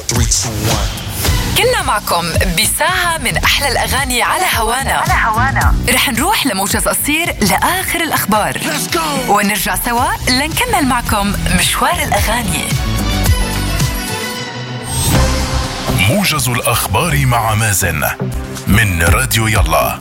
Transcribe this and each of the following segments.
3, 2, 1. كنا معكم بساعة من أحلى الأغاني على هوانا. رح نروح لموجز قصير لآخر الأخبار ونرجع سوا لنكمل معكم مشوار الأغاني. موجز الأخبار مع مازن من راديو يلا.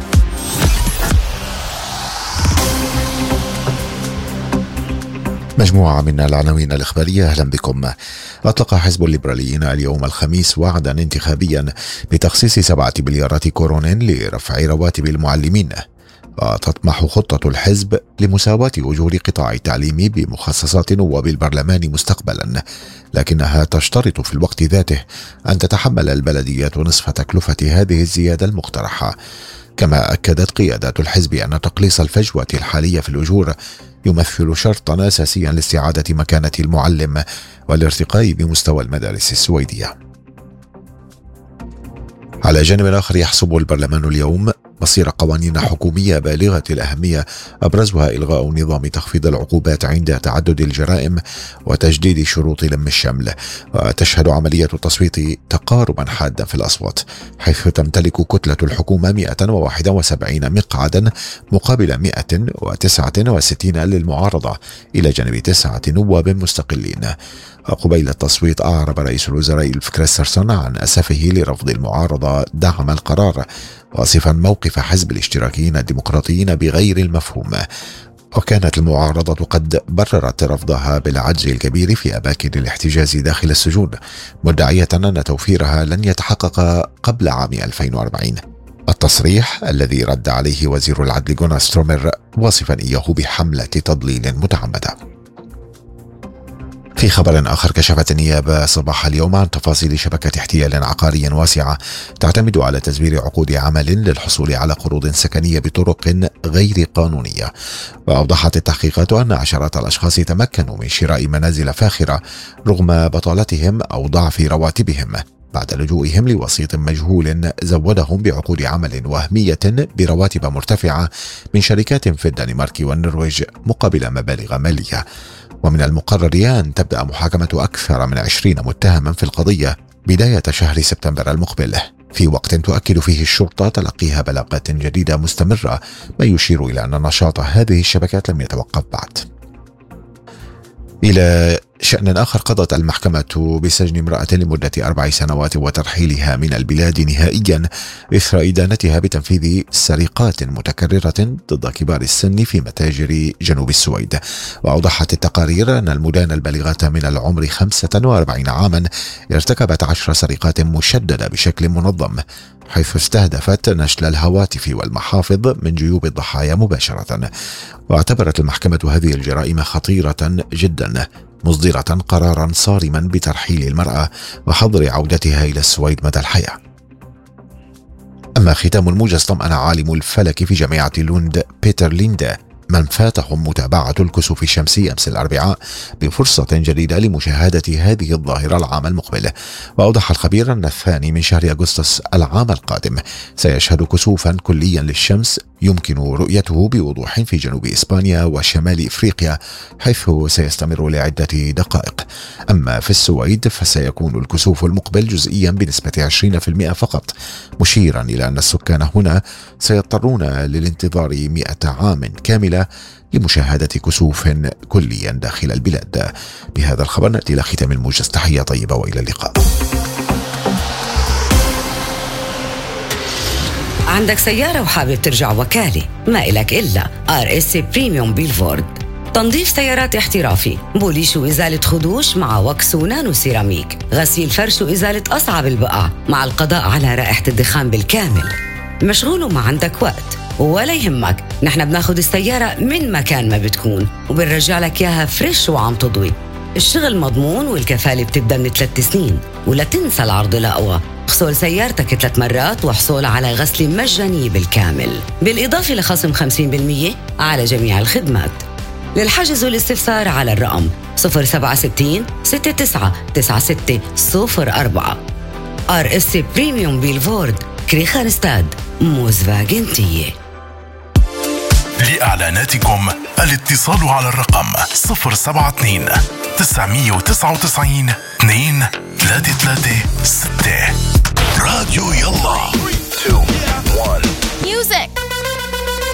مجموعة من العناوين الإخبارية، أهلا بكم. أطلق حزب الليبراليين اليوم الخميس وعدا انتخابيا بتخصيص 7 مليارات كورون لرفع رواتب المعلمين. وتطمح خطة الحزب لمساواة أجور قطاع التعليم بمخصصات نواب البرلمان مستقبلا، لكنها تشترط في الوقت ذاته أن تتحمل البلديات نصف تكلفة هذه الزيادة المقترحة. كما أكدت قيادات الحزب أن تقليص الفجوة الحالية في الأجور يمثل شرطا أساسيا لاستعادة مكانة المعلم والارتقاء بمستوى المدارس السويدية. على جانب آخر، يحسب البرلمان اليوم مصير قوانين حكومية بالغة الأهمية، أبرزها إلغاء نظام تخفيض العقوبات عند تعدد الجرائم وتجديد شروط لم الشمل. وتشهد عملية التصويت تقاربا حادا في الأصوات، حيث تمتلك كتلة الحكومة 171 مقعدا مقابل 169 للمعارضة، إلى جانب 9 نواب مستقلين. وقبيل التصويت أعرب رئيس الوزراء إلف كريسترسون عن أسفه لرفض المعارضة دعم القرار، واصفا موقف حزب الاشتراكيين الديمقراطيين بغير المفهوم. وكانت المعارضة قد بررت رفضها بالعجز الكبير في أماكن الاحتجاز داخل السجون، مدعية أن توفيرها لن يتحقق قبل عام 2040. التصريح الذي رد عليه وزير العدل جونار سترومر واصفا إياه بحملة تضليل متعمدة. في خبر آخر، كشفت النيابة صباح اليوم عن تفاصيل شبكة احتيال عقاري واسعة تعتمد على تزوير عقود عمل للحصول على قروض سكنية بطرق غير قانونية. وأوضحت التحقيقات أن عشرات الأشخاص تمكنوا من شراء منازل فاخرة رغم بطالتهم أو ضعف رواتبهم، بعد لجوئهم لوسيط مجهول زودهم بعقود عمل وهمية برواتب مرتفعة من شركات في الدنمارك والنرويج مقابل مبالغ مالية. ومن المقرر أن تبدأ محاكمة أكثر من 20 متهما في القضية بداية شهر سبتمبر المقبل، في وقت تؤكد فيه الشرطة تلقيها بلاغات جديدة مستمرة، ما يشير إلى أن نشاط هذه الشبكات لم يتوقف بعد. إلى شأن آخر، قضت المحكمة بسجن امرأة لمدة 4 سنوات وترحيلها من البلاد نهائيا إثر إدانتها بتنفيذ سرقات متكررة ضد كبار السن في متاجر جنوب السويد. وأوضحت التقارير أن المدانة البالغة من العمر 45 عاما ارتكبت 10 سرقات مشددة بشكل منظم، حيث استهدفت نشل الهواتف والمحافظ من جيوب الضحايا مباشرة. واعتبرت المحكمة هذه الجرائم خطيرة جدا، مصدرة قرارا صارما بترحيل المرأة وحظر عودتها إلى السويد مدى الحياة. أما ختام الموجز، طمأن عالم الفلك في جامعة لوند بيتر ليندا من فاتهم متابعة الكسوف الشمسي أمس الأربعاء بفرصة جديدة لمشاهدة هذه الظاهرة العام المقبل. وأوضح الخبير أن 2 شهر أغسطس العام القادم سيشهد كسوفا كليا للشمس يمكن رؤيته بوضوح في جنوب إسبانيا وشمال إفريقيا، حيث سيستمر لعدة دقائق. أما في السويد فسيكون الكسوف المقبل جزئيا بنسبة 20% فقط، مشيرا إلى أن السكان هنا سيضطرون للانتظار 100 عام كاملة لمشاهدة كسوف كليا داخل البلاد. بهذا الخبر نأتي إلى ختام الموجز. تحية طيبة وإلى اللقاء. عندك سيارة وحابب ترجع وكالة؟ ما إلك إلا RSC بريميوم بيلفورد، تنظيف سيارات احترافي، بوليش وإزالة خدوش مع وكس ونانو سيراميك، غسيل فرش وإزالة أصعب البقع مع القضاء على رائحة الدخان بالكامل. مشغول وما عندك وقت؟ ولا يهمك، نحن بناخد السيارة من مكان ما بتكون وبنرجع لك إياها فريش وعم تضوي. الشغل مضمون والكفالة بتبدأ من 3 سنين. ولا تنسى العرض الأقوى، اغسل سيارتك 3 مرات واحصل على غسل مجاني بالكامل، بالإضافة لخصم 50% على جميع الخدمات. للحجز والاستفسار على الرقم 067 69 96 04. RSC بريميوم بيلفورد، كريخانستاد، موزفاجن تيه. لإعلاناتكم الاتصال على الرقم 072 999 2336. راديو يلا.